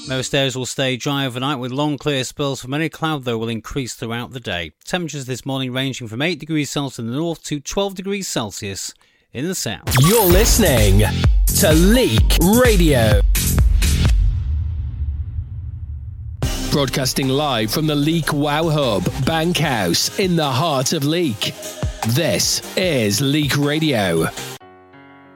Most areas will stay dry overnight with long clear spells from many. Cloud, though, will increase throughout the day. Temperatures this morning ranging from 8 degrees Celsius in the north to 12 degrees Celsius in the south. You're listening to Leak Radio. Broadcasting live from the Leak Wow Hub, Bankhouse, in the heart of Leak. This is Leak Radio.